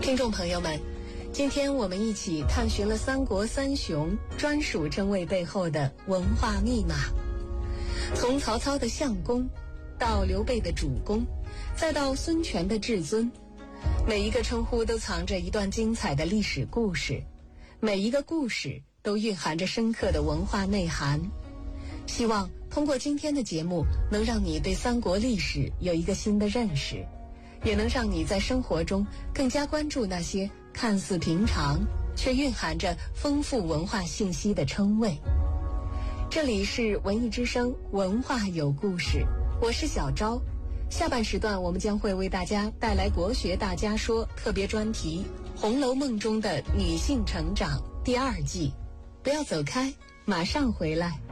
听众朋友们，今天我们一起探寻了三国三雄专属称谓背后的文化密码。从曹操的相公，到刘备的主公，再到孙权的至尊，每一个称呼都藏着一段精彩的历史故事，每一个故事都蕴含着深刻的文化内涵。希望通过今天的节目，能让你对三国历史有一个新的认识，也能让你在生活中更加关注那些看似平常却蕴含着丰富文化信息的称谓。这里是文艺之声，文化有故事，我是小昭。下半时段我们将会为大家带来国学大家说特别专题《红楼梦中的女性成长》第2季。不要走开，马上回来。